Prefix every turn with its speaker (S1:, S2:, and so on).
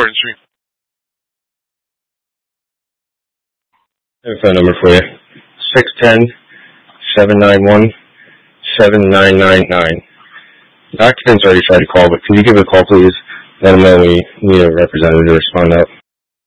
S1: Court Street.
S2: I have a phone number for you. 610-791-7999. The occupant's already tried to call, but can you give it a call, please? Let them know we need a representative to respond up.